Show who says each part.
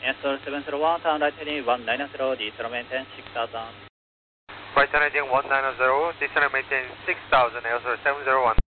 Speaker 1: Answer 701, turn right heading 190, descend maintain 6000.
Speaker 2: Right turn heading 190, descend maintain 6000, Answer 701.